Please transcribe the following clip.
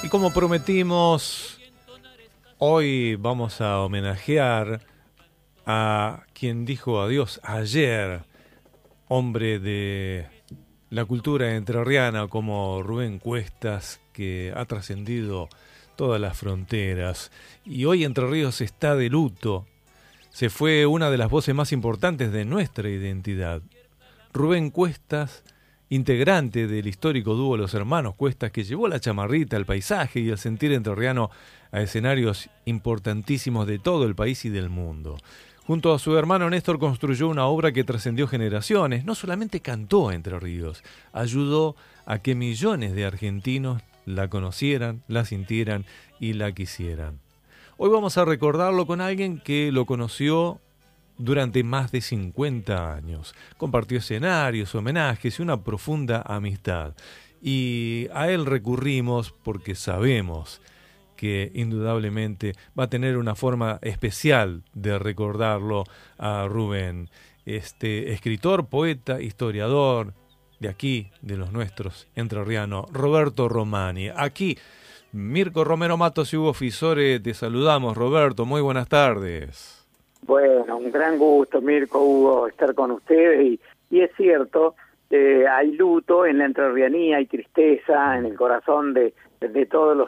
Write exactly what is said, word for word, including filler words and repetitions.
Y como prometimos, hoy vamos a homenajear a quien dijo adiós ayer, hombre de la cultura entrerriana como Rubén Cuestas, que ha trascendido todas las fronteras. Y hoy Entre Ríos está de luto. Se fue una de las voces más importantes de nuestra identidad. Rubén Cuestas, integrante del histórico dúo Los Hermanos Cuestas, que llevó la chamarrita, el paisaje y el sentir entrerriano a escenarios importantísimos de todo el país y del mundo. Junto a su hermano Néstor construyó una obra que trascendió generaciones. No solamente cantó Entre Ríos, ayudó a que millones de argentinos la conocieran, la sintieran y la quisieran. Hoy vamos a recordarlo con alguien que lo conoció durante más de cincuenta años. Compartió escenarios, homenajes y una profunda amistad. Y a él recurrimos porque sabemos que indudablemente va a tener una forma especial de recordarlo a Rubén. Este escritor, poeta, historiador de aquí, de los nuestros, entrerriano, Roberto Romani. Aquí, Mirko Romero Matos y Hugo Fisore, te saludamos. Roberto, muy buenas tardes. Bueno, un gran gusto, Mirko, Hugo, estar con ustedes. Y, y es cierto, eh, hay luto en la entrerrianía, hay tristeza en el corazón de, de todos los